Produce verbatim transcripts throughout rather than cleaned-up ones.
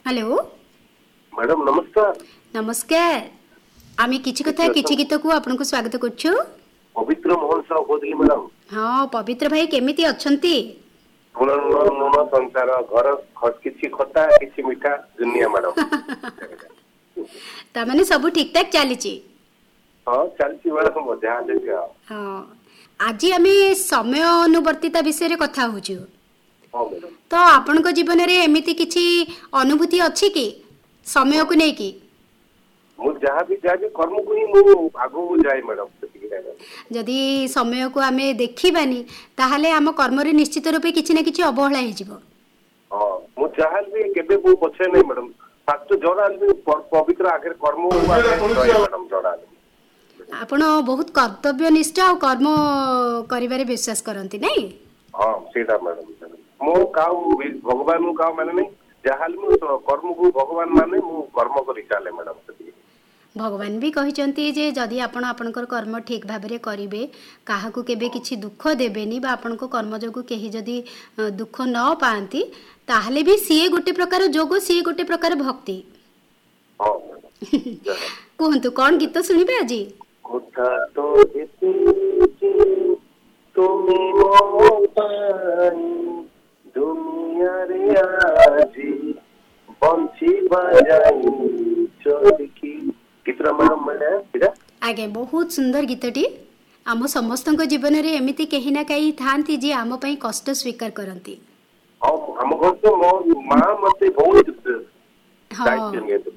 Hello madam नमस्कार। नमस्कार। आमे किछि कथा किछि गीत को आपन को स्वागत करछु। पवित्र मोहन साहब बोलली मैडम। हां पवित्र भाई केमिति अछंती? पुनः नून संसार घर किछि खटा किछि मिठा दुनिया मैडम। ता माने सब ठीक ठाक चली छी? हां चलछि मैडम मजा आछे। हां आज आमे समय अनुवर्तिता विषय रे कथा होछु। हां मैडम। तो आपन को जीवन रे एमिति किछि अनुभूति अछि कि समय को नै कि? मु जहाँ भी जाबी कर्म को ही मु आगु जाय मैडम। जदि समय को आमे देखिबानी ताहाले हम कर्म रे निश्चित रूपे किछि ना किछि अवहेला हे जिवो। हां मु चाहल भी केबे मु पछे नै मैडम। फास्ट जड़ाल भी पवित्र आगे कर्म आगे मैडम जड़ाल। आपण बहुत कर्तव्यनिष्ठ और कर्म करिवारे विश्वास करंती नै? हां सेटा मैडम। मो काउ भगवान मु काउ माने नै जहाल मु कर्म को भगवान माने मु कर्म करि चाले मैडम। भगवान भी कहिचंती जे जदि आपण आपनकर कर्म ठीक भाबरे करिवे काहाकू केबे किछि दुख देबेनी बा आपनको कर्म जोगु केही जदि दुख न पांती ताहले भी सिए गोटे प्रकार जोग सिए गोटे प्रकार भक्ति। हां कोहंतु कोन गीत सुनिबे आजी? कोठा तो एते तुमी मो पानी दुनिया रे आजी बंसी बजाई चोरकी कितरा मैडम मैंने आगे बहुत सुंदर गीतटी। आम समस्तक जीवन रे एमिति केही ना केही थांती जे आम पई कष्ट स्वीकार करंती। हां हम घर तो मो मां मते बहुत हां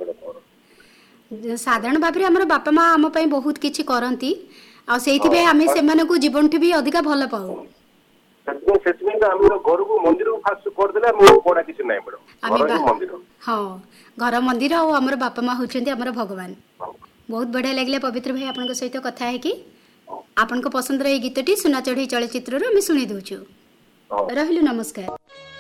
साधारण भाबरे हमर बापा मां आम पई बहुत किछि करंती आ सेहिति बे आमे सेमाने को जीवन ठि भी अधिका भल पाऊ। सत्य सत्य तो हमर घर को मंदिर को फास्ट कर देला मो कोडा किछि नै मैडम। घर मंदिर हां घर मंदिर और हमर बापा मां होचंती हमर भगवान। बहुत बढ़िया लागले पवित्र भाई आपन सहित कथा है कि आपन को पसंद रही गीतटी सुना चढ़ई चलचित्र रो हम सुनी दोछु। रहलु नमस्कार।